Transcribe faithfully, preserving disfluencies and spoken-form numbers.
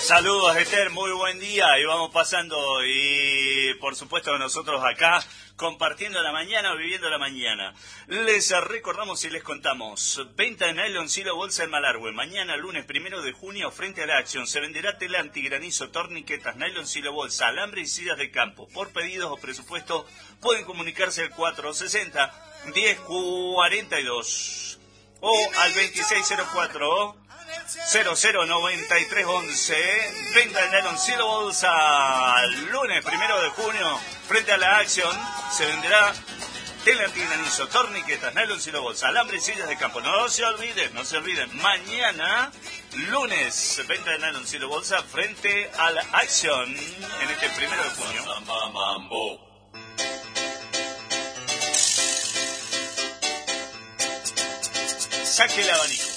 Saludos, Esther, muy buen día. Y vamos pasando, y por supuesto nosotros acá compartiendo la mañana o viviendo la mañana. Les recordamos y les contamos: venta de nylon silo bolsa en Malargüe. Mañana, lunes primero de junio, frente a la Acción, se venderá tela antigranizo, torniquetas, nylon silo bolsa, alambre y sillas de campo. Por pedidos o presupuesto pueden comunicarse al cuatro sesenta, diez cuarenta y dos o al veintiséis cero cuatro cero cero noventa y tres once. Venta de nylon silo bolsa. Lunes primero de junio, frente a la Acción, se venderá tela antigranizo, torniquetas, nylon silo bolsa, alambre y sillas de campo. No se olviden, no se olviden. Mañana, lunes, venta de nylon silo bolsa frente a la Acción en este primero de junio. Saque el abanico.